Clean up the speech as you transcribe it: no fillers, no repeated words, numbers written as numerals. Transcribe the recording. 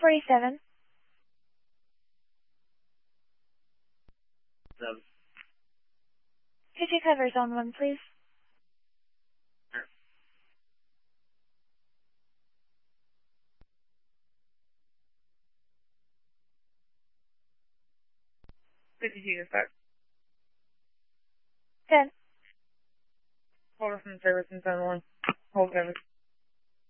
47. Could you cover zone 1, please? Sure. 52 dispatch. 10. Hold from service in zone 1. Hold service.